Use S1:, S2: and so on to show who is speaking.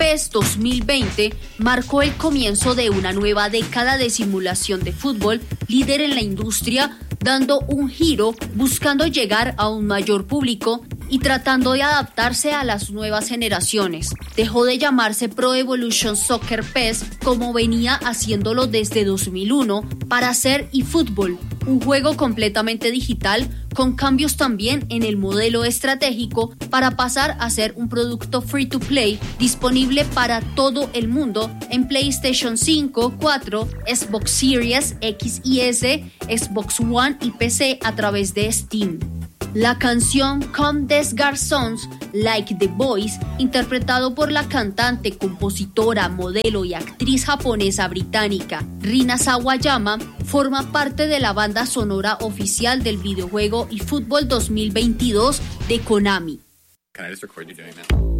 S1: PES 2020 marcó el comienzo de una nueva década de simulación de fútbol, líder en la industria, dando un giro, buscando llegar a un mayor público y tratando de adaptarse a las nuevas generaciones. Dejó de llamarse Pro Evolution Soccer PES, como venía haciéndolo desde 2001, para ser eFootball, un juego completamente digital con cambios también en el modelo estratégico para pasar a ser un producto free to play disponible para todo el mundo en PlayStation 5, 4, Xbox Series X y S, Xbox One y PC a través de Steam. La canción Comme des Garçons, Like the Boys, interpretado por la cantante, compositora, modelo y actriz japonesa británica Rina Sawayama, forma parte de la banda sonora oficial del videojuego eFootball 2022 de Konami.
S2: Can I just record you doing that?